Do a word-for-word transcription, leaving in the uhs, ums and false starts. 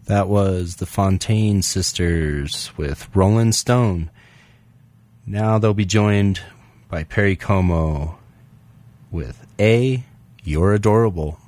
That was the Fontaine Sisters with Rolling Stone. Now they'll be joined by Perry Como with A, You're Adorable.